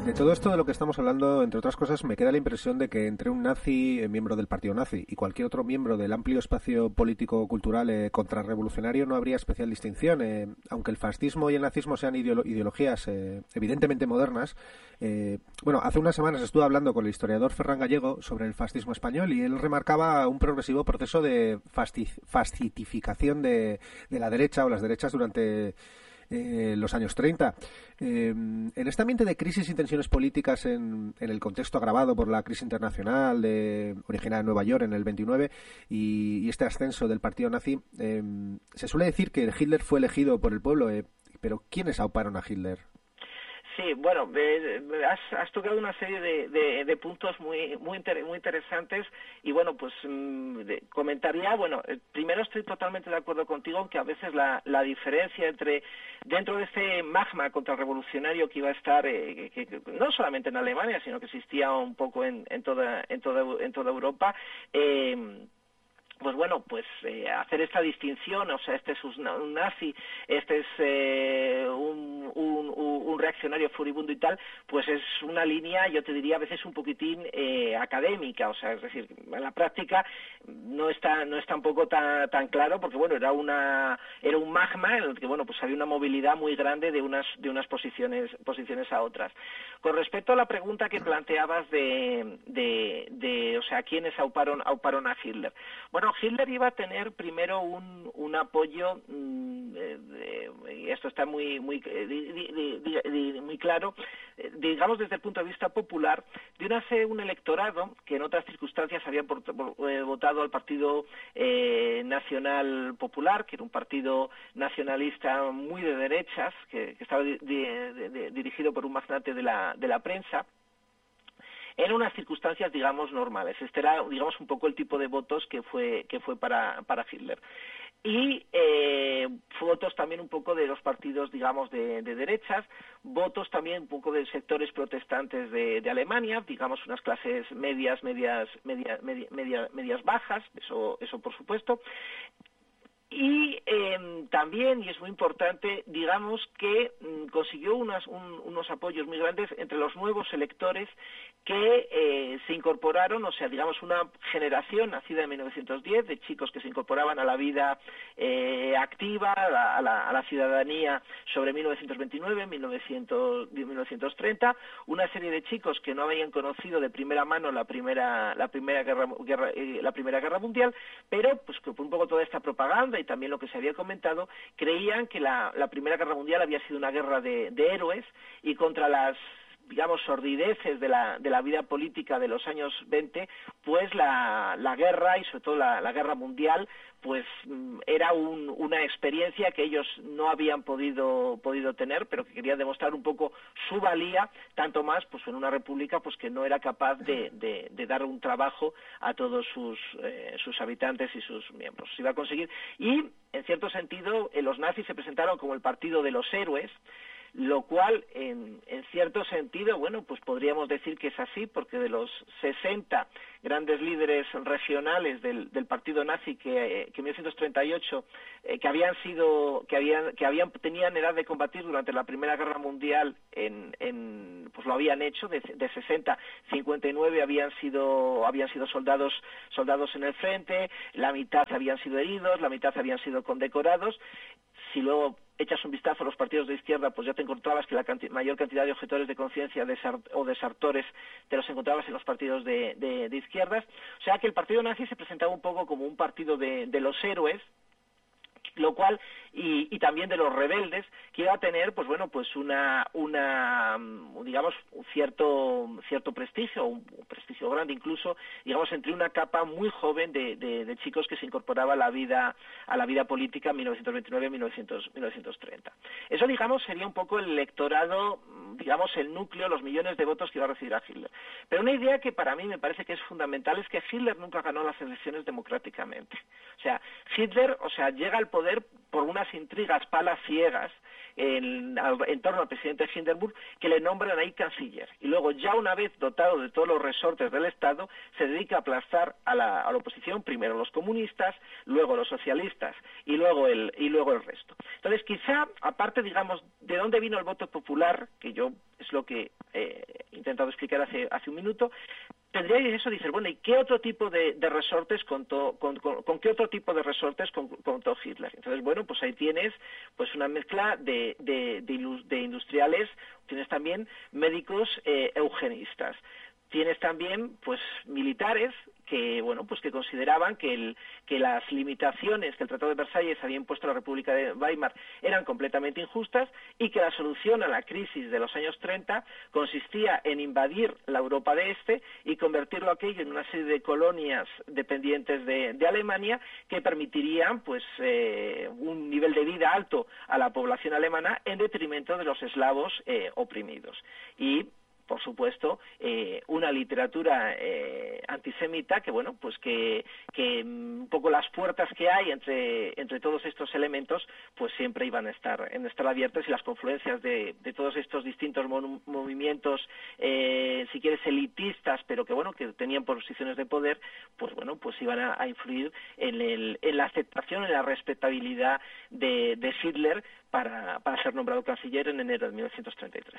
De todo esto de lo que estamos hablando, entre otras cosas, me queda la impresión de que entre un nazi, miembro del partido nazi, y cualquier otro miembro del amplio espacio político-cultural contrarrevolucionario no habría especial distinción. Aunque el fascismo y el nazismo sean ideologías evidentemente modernas, bueno, hace unas semanas estuve hablando con el historiador Ferran Gallego sobre el fascismo español y él remarcaba un progresivo proceso de fascitificación de la derecha o las derechas durante los años 30. En este ambiente de crisis y tensiones políticas en el contexto agravado por la crisis internacional originada en Nueva York en el 29 y este ascenso del partido nazi, se suele decir que Hitler fue elegido por el pueblo, pero ¿quiénes auparon a Hitler? Sí, bueno, has tocado una serie de puntos muy interesantes y bueno, pues comentaría, bueno, primero estoy totalmente de acuerdo contigo en que a veces la diferencia dentro de ese magma contrarrevolucionario que iba a estar, que no solamente en Alemania, sino que existía un poco en toda Europa, pues bueno, pues hacer esta distinción, o sea, este es un nazi, este es un reaccionario furibundo y tal, pues es una línea, yo te diría, a veces un poquitín académica, o sea, es decir, en la práctica no es tampoco tan claro, porque bueno, era un magma en el que bueno, pues había una movilidad muy grande de unas posiciones a otras. Con respecto a la pregunta que planteabas o sea, ¿quiénes auparon a Hitler? Bueno, Hitler iba a tener primero un apoyo, y esto está muy claro, digamos desde el punto de vista popular, de un electorado que en otras circunstancias había votado al Partido Nacional Popular, que era un partido nacionalista muy de derechas, que estaba dirigido por un magnate de la prensa, en unas circunstancias, digamos, normales. Este era, digamos, un poco el tipo de votos que fue para Hitler. Y votos también un poco de los partidos, digamos, de derechas, votos también un poco de sectores protestantes de Alemania, digamos, unas clases medias bajas, eso por supuesto. Y también, y es muy importante, digamos que consiguió unos apoyos muy grandes entre los nuevos electores que se incorporaron, o sea, digamos una generación nacida en 1910 de chicos que se incorporaban a la vida activa, a la ciudadanía sobre 1929, 1930, una serie de chicos que no habían conocido de primera mano la primera guerra mundial, pero pues que por un poco toda esta propaganda y también lo que se había comentado, creían que la Primera Guerra Mundial había sido una guerra de héroes y contra las, digamos, sordideces de la vida política de los años 20, pues la guerra y sobre todo la guerra mundial pues era una experiencia que ellos no habían podido tener, pero que querían demostrar un poco su valía, tanto más pues en una república pues que no era capaz de dar un trabajo a todos sus habitantes y sus miembros. Se iba a conseguir, y en cierto sentido los nazis se presentaron como el partido de los héroes, lo cual en cierto sentido, bueno, pues podríamos decir que es así, porque de los 60 grandes líderes regionales del partido nazi que en 1938 tenían edad de combatir durante la Primera Guerra Mundial, pues lo habían hecho, de 60, 59 habían sido soldados en el frente, la mitad habían sido heridos, la mitad habían sido condecorados. Si luego echas un vistazo a los partidos de izquierda, pues ya te encontrabas que la mayor cantidad de objetores de conciencia o desertores te los encontrabas en los partidos de izquierdas. O sea que el partido nazi se presentaba un poco como un partido de los héroes, lo cual y también de los rebeldes, que iba a tener pues bueno pues una digamos un cierto prestigio, un prestigio grande incluso, digamos, entre una capa muy joven de chicos que se incorporaba a la vida política en 1929-1930. Eso, digamos, sería un poco el electorado, digamos, el núcleo, los millones de votos que iba a recibir a Hitler. Pero una idea que para mí me parece que es fundamental es que Hitler nunca ganó las elecciones democráticamente. O sea, Hitler, llega al poder por unas intrigas palaciegas en torno al presidente Hindenburg, que le nombran ahí canciller. Y luego, ya una vez dotado de todos los resortes del Estado, se dedica a aplastar a la oposición, primero los comunistas, luego los socialistas y luego el resto. Entonces, quizá, aparte, digamos, de dónde vino el voto popular, que yo es lo que he intentado explicar hace un minuto. Tendríais eso, dices, bueno, ¿y qué otro tipo de resortes contó Hitler? Entonces, bueno, pues ahí tienes pues una mezcla de industriales, tienes también médicos eugenistas. Tienes también, pues, militares que, bueno, pues que consideraban que las limitaciones que el Tratado de Versalles había impuesto a la República de Weimar eran completamente injustas y que la solución a la crisis de los años 30 consistía en invadir la Europa de Este y convertirlo aquello en una serie de colonias dependientes de Alemania que permitirían, pues, un nivel de vida alto a la población alemana en detrimento de los eslavos oprimidos. Y por supuesto, una literatura antisemita que, bueno, pues que un poco las puertas que hay entre todos estos elementos, pues siempre iban a estar abiertas, y las confluencias de todos estos distintos movimientos, si quieres, elitistas, pero que, bueno, que tenían posiciones de poder, pues, bueno, pues iban a influir en la aceptación, en la respetabilidad de Hitler para ser nombrado canciller en enero de 1933.